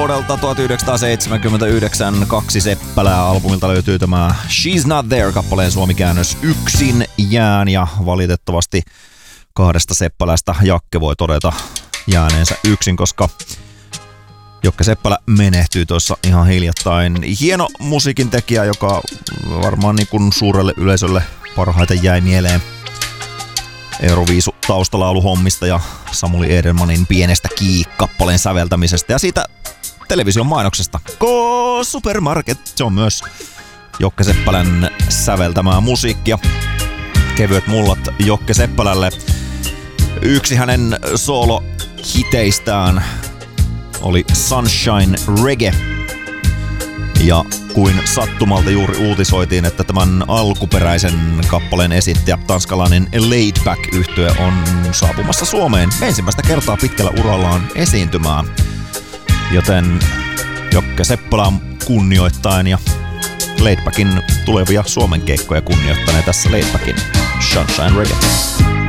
vuodelta 1979 kaksi Seppälää albumilta löytyy tämä She's Not There -kappaleen suomikäännös Yksin jään, ja valitettavasti kahdesta Seppälästä Jakke voi todeta jääneensä yksin, koska Jokke Seppälä menehtyi tuossa ihan hiljattain. Hieno musiikin tekijä, joka varmaan niin kuin suurelle yleisölle parhaiten jäi mieleen Euroviisu taustalauluhommista ja Samuli Edelmanin Pienestä Kiik-kappaleen säveltämisestä ja siitä television mainoksesta. Go Supermarket! Se on myös Jokke Seppälän säveltämää musiikkia. Kevyet mullat Jokke Seppälälle. Yksi hänen soolohiteistään oli Sunshine Reggae. Ja kuin sattumalta juuri uutisoitiin, että tämän alkuperäisen kappaleen esittäjä tanskalainen Laidback-yhtye on saapumassa Suomeen ensimmäistä kertaa pitkällä urallaan esiintymään. Joten Jokke Seppälä kunnioittaen ja Laidbackin tulevia Suomen keikkoja kunnioittaneet tässä Laidbackin Sunshine Reggae.